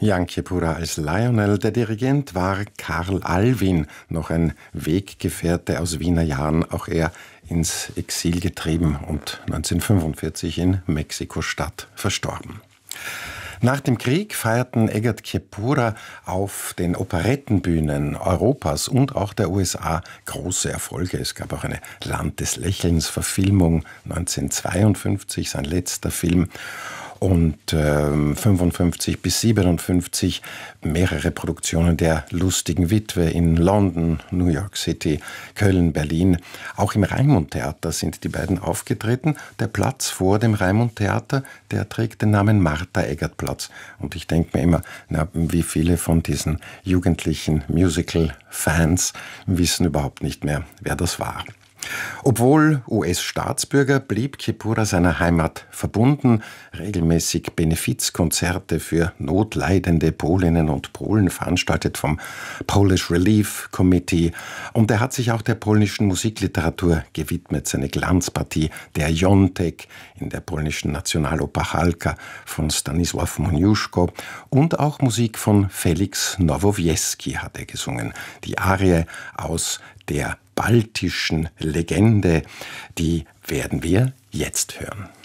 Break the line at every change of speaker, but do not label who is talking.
Jan Kiepura als Lionel. Der Dirigent war Karl Alvin, noch ein Weggefährte aus Wiener Jahren, auch er ins Exil getrieben und 1945 in Mexiko-Stadt verstorben. Nach dem Krieg feierten Egert Kiepura auf den Operettenbühnen Europas und auch der USA große Erfolge. Es gab auch eine Land des Lächelns Verfilmung 1952, sein letzter Film. Und 55 bis 57 mehrere Produktionen der Lustigen Witwe in London, New York City, Köln, Berlin. Auch im Raimund-Theater sind die beiden aufgetreten. Der Platz vor dem Raimund-Theater, der trägt den Namen Martha-Egert-Platz. Und ich denke mir immer, wie viele von diesen jugendlichen Musical-Fans wissen überhaupt nicht mehr, wer das war. Obwohl US-Staatsbürger blieb Kiepura seiner Heimat verbunden, regelmäßig Benefizkonzerte für notleidende Polinnen und Polen veranstaltet vom Polish Relief Committee, und er hat sich auch der polnischen Musikliteratur gewidmet. Seine Glanzpartie Der Jątek in der polnischen Nationaloper Halka von Stanisław Moniuszko und auch Musik von Felix Nowowiejski hat er gesungen. Die Arie aus der baltischen Legende, die werden wir jetzt hören.